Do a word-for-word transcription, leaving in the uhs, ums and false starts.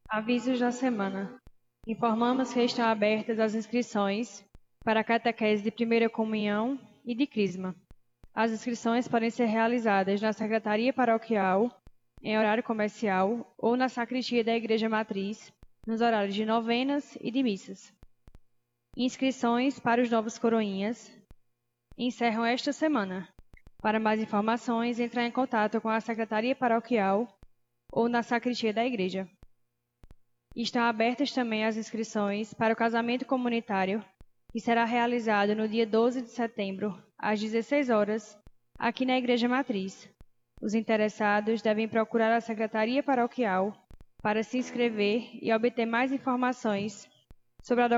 Avisos da semana. Informamos que estão abertas as inscrições para a catequese de primeira comunhão e de crisma. As inscrições podem ser realizadas na Secretaria Paroquial, em horário comercial, ou na sacristia da Igreja Matriz, nos horários de novenas e de missas. Inscrições para os novos coroinhas encerram esta semana. Para mais informações, entre em contato com a Secretaria Paroquial ou na sacristia da Igreja. Estão abertas também as inscrições para o casamento comunitário, que será realizado no dia doze de setembro, às dezesseis horas, aqui na Igreja Matriz. Os interessados devem procurar a Secretaria Paroquial para se inscrever e obter mais informações sobre a